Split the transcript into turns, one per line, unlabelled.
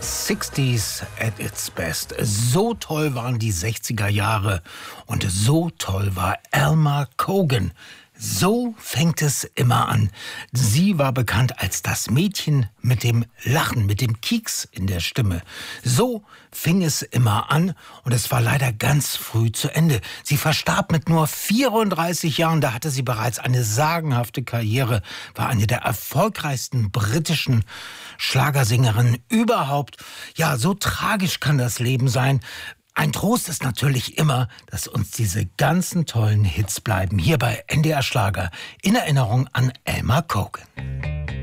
60s at its best. So toll waren die 60er Jahre und so toll war Alma Cogan. So fängt es immer an. Sie war bekannt als das Mädchen mit dem Lachen, mit dem Kieks in der Stimme. So fing es immer an und es war leider ganz früh zu Ende. Sie verstarb mit nur 34 Jahren, da hatte sie bereits eine sagenhafte Karriere, war eine der erfolgreichsten britischen Schlagersängerinnen überhaupt. Ja, so tragisch kann das Leben sein. Ein Trost ist natürlich immer, dass uns diese ganzen tollen Hits bleiben. Hier bei NDR Schlager in Erinnerung an Alma Cogan.